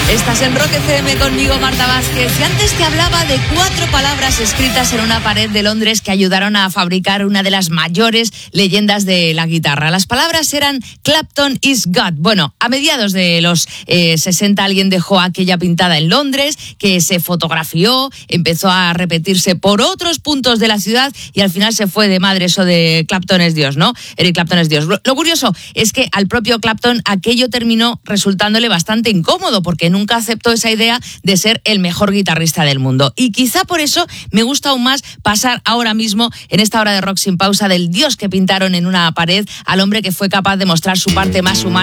Estás en Rock FM conmigo, Marta Vázquez, y antes te hablaba de 4 palabras escritas en una pared de Londres que ayudaron a fabricar una de las mayores leyendas de la guitarra. Las palabras eran Clapton is God. Bueno, a mediados de los 60 alguien dejó aquella pintada en Londres, que se fotografió, empezó a repetirse por otros puntos de la ciudad y al final se fue de madre eso de Clapton es Dios, ¿no? Eric Clapton es Dios. Lo curioso es que al propio Clapton aquello terminó resultándole bastante incómodo porque nunca aceptó esa idea de ser el mejor guitarrista del mundo. Y quizá por eso me gusta aún más pasar ahora mismo, en esta hora de Rock sin pausa, del Dios que pintaron en una pared al hombre que fue capaz de mostrar su parte más humana